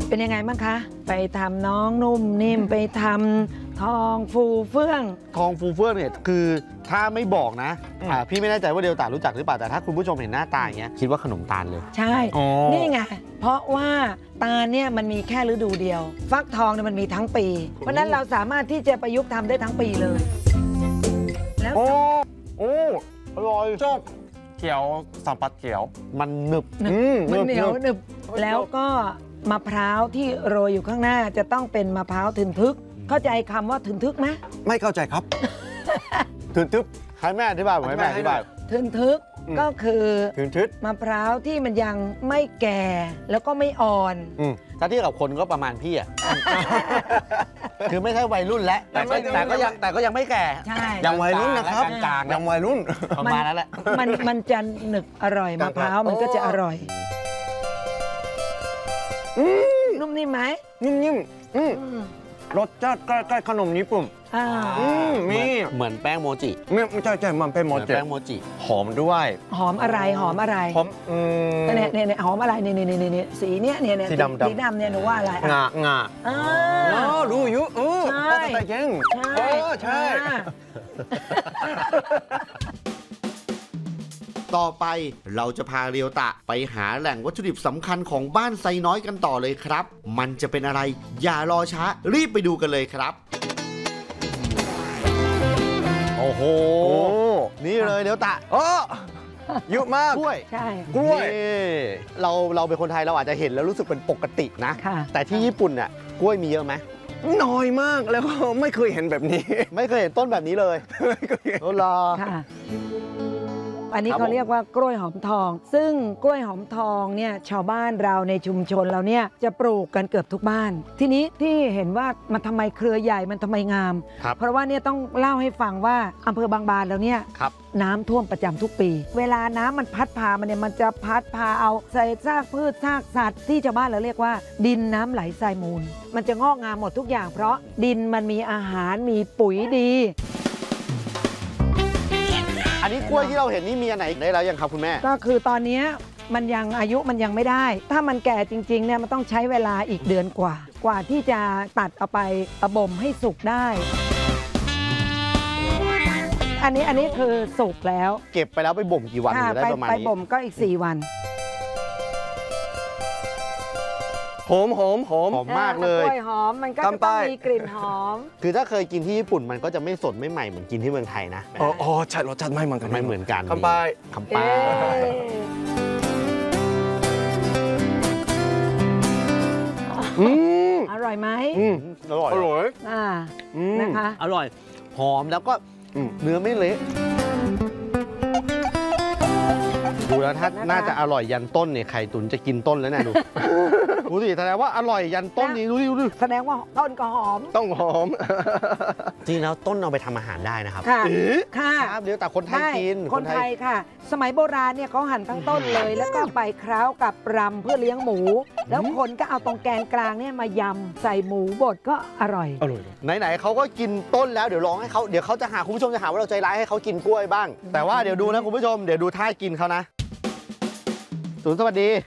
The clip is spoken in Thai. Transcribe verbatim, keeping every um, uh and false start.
เป็นยังไงบ้างคะไปทำน้องนุ่มนิ่มไปทำทองฟูเฟื่องทองฟูเฟื่องเนี่ยคือถ้าไม่บอกนะอ่าพี่ไม่แน่ใจว่าเดลต้ารู้จักหรือเปล่าแต่ถ้าคุณผู้ชมเห็นหน้าตาอย่างเงี้ยคิดว่าขนมตาลเลยใช่นี่ไงเพราะว่าตาลเนี่ยมันมีแค่ฤดูเดียวฟักทองเนี่ยมันมีทั้งปีเพราะนั้นเราสามารถที่จะประยุกต์ทำได้ทั้งปีเลยแล้วโอ้โอ้อร่อยชอบเขียวสัมผัสเขียวมันหนึบมันเหนียวหนึบแล้วก็มะพร้าวที่โรยอยู่ข้างหน้าจะต้องเป็นมะพร้าวทึนทึกเข้าใจคำว่าทึนทึกไหมไม่เข้าใจครับทึนทึกให้แม่อธิบายผมให้แม่อธิบายทึนทึกก็คือทึนทึกมะพร้าวที่มันยังไม่แก่แล้วก็ไม่อ่อนถ้าเทียบกับคนก็ประมาณพี่อ่ะคือไม่ใช่วัยรุ่นแล้วแต่ก็แต่ก็ยังแต่ก็ยังไม่แก่ใช่ยังวัยรุ่นนะครับยังวัยรุ่นประมาณนั้นแหละมันมันจะหนึบอร่อยมะพร้าวมันก็จะอร่อยนุ่มนิ่มไหมนิ่มๆรสชาติใกล้ๆขนมญี่ปุ่นมีเหมือนแป้งโมจิไม่ไม่ใช่ใช่มันเป็นโมจิแป้งโมจิหอมด้วยหอมอะไรหอมอะไรหอมเนี่ยเนี่ยหอมอะไรเนี่ยเนี่ยเนี่ยสีเนี้ยเนี่ยเนี่ยสีดำสีดำเนี่ยหนูว่าอะไรงางาอ๋อรู้อยู่เออใช่ใช่เออใช่ต่อไปเราจะพาเรียวตะไปหาแหล่งวัตถุดิบสำคัญของบ้านไซน้อยกันต่อเลยครับมันจะเป็นอะไรอย่ารอช้ารีบไปดูกันเลยครับโอ้โหนี่เลยเรียวตะเออเยอะมากกล้วยใช่กล้วยเราเราเป็นคนไทยเราอาจจะเห็นแล้วรู้สึกเป็นปกตินะแต่ที่ญี่ปุ่นน่ะกล้วยมีเยอะไหมน้อยมากแล้วก็ไม่เคยเห็นแบบนี้ไม่เคยเห็นต้นแบบนี้เลยไม่เคยเห็นโอ้รออันนี้เขาเรียกว่ากล้วยหอมทองซึ่งกล้วยหอมทองเนี่ยชาวบ้านเราในชุมชนเราเนี่ยจะปลูกกันเกือบทุกบ้านทีนี้ที่เห็นว่ามันทำไมเครือใหญ่มันทำไมงามเพราะว่าเนี่ยต้องเล่าให้ฟังว่าอำเภอบางบานแล้วเนี่ยน้ำท่วมประจำทุกปีเวลาน้ำมันพัดพามันเนี่ยมันจะพัดพาเอาใส่ซากพืชซากสัตว์ที่ชาวบ้านเราเรียกว่าดินน้ำไหลทรายมูลมันจะงอกงามหมดทุกอย่างเพราะดินมันมีอาหารมีปุ๋ยดีอันนี้กล้วยที่เราเห็นนี่มีอันไหนได้แล้วยังครับคุณแม่ก็คือตอนนี้มันยังอายุมันยังไม่ได้ถ้ามันแก่จริงๆเนี่ยมันต้องใช้เวลาอีกเดือนกว่ากว่าที่จะตัดเอาไปบ่มให้สุกได้อันนี้อันนี้คือสุกแล้วเก็บไปแล้วไปบ่มกี่วันถึงได้ประมาณนี้ไปบ่มก็อีกสี่วันหอมหอมหอมหอมมากเลยกล้วยหอมมันก็จะต้องมีกลิ่นหอมคือถ้าเคยกินที่ญี่ปุ่นมันก็จะไม่สดไม่ใหม่เหมือนกินที่เมืองไทยนะอ๋อใช่รสชาติไม่เหมือนกันไม่เหมือนกันคำไปคำไปอร่อยไหมอร่อยอร่อยนะคะอร่อยหอมแล้วก็เนื้อไม่เละดูแล้วถ้าน่าจะอร่อยยันต้นเนี่ยไข่ตุ๋นจะกินต้นแล้วเนี่ยดูดูสิแสดงว่าอร่อยยันต้นนี้ดูดิดูดิแสดงว่าต้นก็หอมต้องหอมจริงแล้วต้นเอาไปทำอาหารได้นะครับค่ะค่ะเดี๋ยวแต่คนไทยกินคนไทยค่ะสมัยโบราณเนี่ยเขาหั่นทั้งต้นเลยแล้วก็ไปเคล้ากับรำเพื่อเลี้ยงหมูแล้วคนก็เอาตรงแกนกลางเนี่ยมายำใส่หมูบดก็อร่อยอร่อยไหนๆเขาก็กินต้นแล้วเดี๋ยวลองให้เขาเดี๋ยวเขาจะหาคุณผู้ชมจะหาว่าเราใจร้ายให้เขากินกล้วยบ้างแต่ว่าเดี๋ยวดูนะคุณผู้ชมเดี๋ยวดูท่ากินเขานะศูนย์สวัสดี